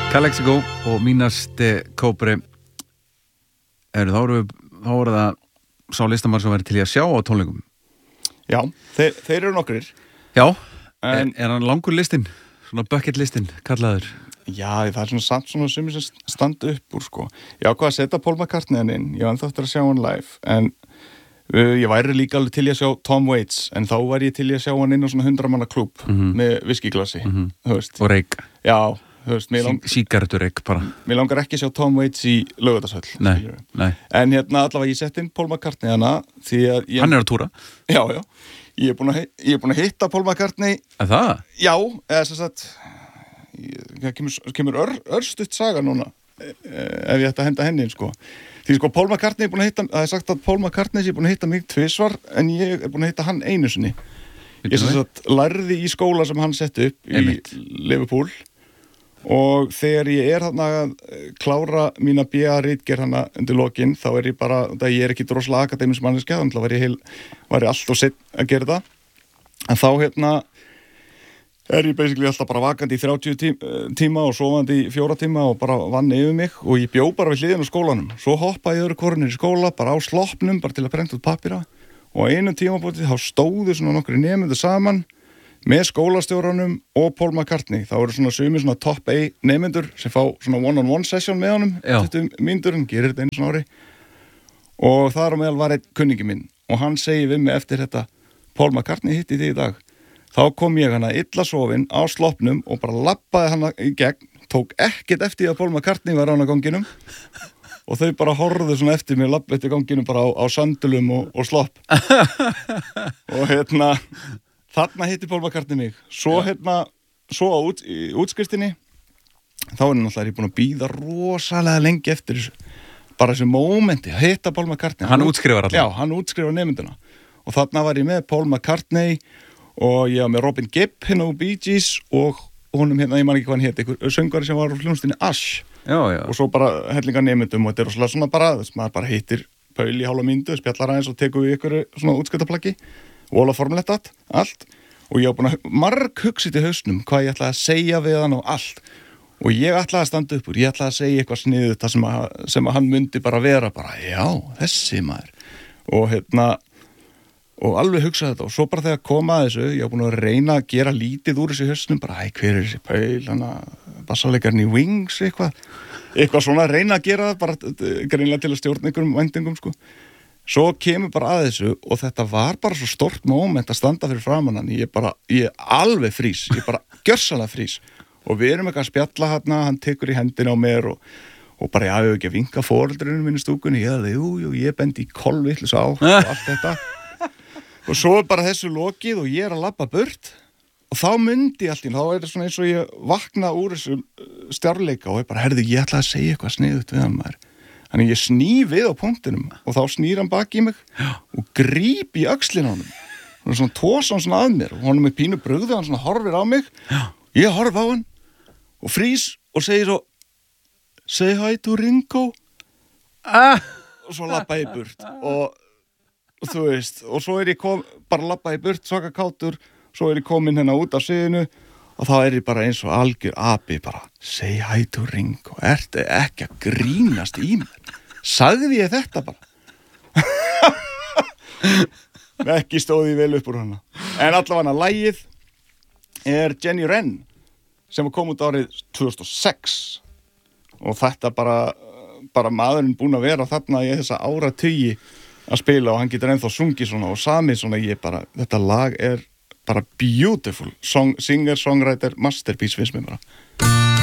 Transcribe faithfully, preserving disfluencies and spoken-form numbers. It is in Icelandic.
Calexico og Mínasti Kópri er þá eru þá er það sá listamann sem væri til í að sjá á tónleikum. Já, þeir, þeir eru nokkrir. Já, en, er, er hann langur listinn? Svona bucket listinn, kallaður? Já, það er svona samt svona sumir sem standa upp úr, sko. Ég ákvað að setja Paul McCartney hann inn, ég var ennþá eftir að sjá hann live, en uh, ég væri líka alveg til í að sjá Tom Waits, en þá var ég til í að sjá hann inn á svona hundra manna klúbb mm-hmm. með viskiglasi, mm-hmm. þú veist. Og reik. Já, þú veist, mér, lang... Sígarettureik bara. mér langar ekki að sjá Tom Waits í Laugardalshöll. Nei, nei. En hérna allavega ég sett inn Paul McCartney hana, því að ég... Hann er að túra. Já, já. Ég er búin að, ég er búin að hitta Paul McCartney. Að það? Já, eða sem sagt, það kemur, kemur ör, örstutt saga núna, ef ég ætti að henda henni, sko. Því sko, Paul McCartney er búin að hitta, það er sagt að Paul McCartney er búin að hitta mig tvisvar, en ég er búin að hitta hann einu sinni. Ég sem sagt lærði í skóla sem hann setti upp í Einmitt. Liverpool, og þegar ég er þarna að klára mína B A-ritgerð hana undir lokin, þá er ég bara, það ég er ekki droslega akademisk manneskja, þannig að var ég heil, var ég allt og sinn að gera það. En þá hérna er ég basically alltaf bara vakandi í þrjátíu tíma, tíma og sofandi í fjóra tíma og bara vann yfir mig, og ég bjó bara við hliðina á skólanum. Svo hoppaði ég öðru hvorunir í skóla, bara á sloppnum, bara til að prenta út pappíra, og á einu tímabóti þá stóðu svona nokkri nemendur saman með skólastjóranum og Paul McCartney. Það voru svona sumir svona top A nemendur sem fá svona one-on-one session með honum, tuttugu mínútur, hann gerir þetta einu svona ári. Og þar á meðal var einn kunningi minn, og hann segir við mig eftir þetta: Paul McCartney hitti þig í dag. Þá kom ég hana illa sofin á sloppnum og bara labbaði hana í gegn, tók ekkert eftir að Paul McCartney var á hana ganginum, og þau bara horfðu svona eftir mér labba eftir ganginum bara á, á sandulum og, og slopp. Og hérna þarna hitti Paul McCartney mig. Svo ja. hérna, svo á út, í útskristinni, þá er náttúrulega ég búin að bíða rosalega lengi eftir þessu. Bara þessu mómenti, að hitta Paul McCartney. Hann, hann útskrifar alltaf. Já, hann útskrifar nemyndina. Og þarna var ég með Paul McCartney, og ég var með Robin Gibb hérna á Bee Gees, og honum hérna, ég man ekki hvað hann hétt, einhver söngvari sem var á hljómsveitinni Ash. Já, já. Og svo bara hellinga nemyndum, og þetta er rosalega svona bara, þess maður bara hittir Paul í hálfa mínútu, spjallar aðeins og tekur við ykkur svona útskriftapplaggi. Og alveg formlegt allt, og ég var búin að marg hugsið í hausnum hvað ég ætlaði að segja við hann og allt, og ég ætlaði að standa upp úr, ég ætlaði að segja eitthvað sniðugt það sem, að, sem að hann myndi bara vera bara, já, þessi maður, og hérna og alveg hugsaði þetta, og svo bara þegar koma að þessu, ég var búin að reyna að gera lítið úr þessu hausnum, bara, æ, hver er þessi Paul, hann að bassalekarinn í Wings eitthvað, eitthvað svona, reyna að gera það bara greinlega til að stjórna einhverjum væntingum, sko. Svo kemur bara að þessu, og þetta var bara svo stort moment að standa fyrir framan hann. Ég bara, ég er alveg frís, ég er bara gjörsamlega frís. Og við erum eitthvað að spjalla hérna, hann tekur í hendina á mér og, og bara, já, ég hef ekki að vinka foreldrinu mínu stúkunni. Ég hefði, jú, jú, ég bendi í kolvitlis á og allt þetta. Og svo er bara þessu lokið og ég er að labba burt, og þá myndi allt í, þá er það svona eins og ég vakna úr þessu stjárleika og ég bara, herðu, ég ætla að segja eitthvað sniðugt við hann maður. Þannig ég sný við á punktinum, og þá snýr hann baki í mig og gríp í öxlina á honum. Og svona tósa hann svona að mér, og honum er pínu brugði, hann svona horfir á mig. Ég horf á hann og frís og segir svo, say hi to Ringo. Ah. Og svo labba ég burt. Og, og þú veist, og svo er ég kom, bara labba ég burt, svaka kátur, svo er ég komin hérna út af sviðinu, og þá er ég bara eins og algjör api, bara, say hi to Ringo, ertu ekki að grínast í mér? Sagði ég þetta bara? Ekki stóði ég vel upp úr hana. En allavega lagið er Jenny Wren, sem kom út árið tvö þúsund og sex, og þetta bara, bara maðurinn búinn að vera þarna í þessa áratugi að spila, og hann getur ennþá sungið svona, og samið svona, ég bara, þetta lag er bara beautiful song, singer, songwriter, masterpiece finnst mér bara.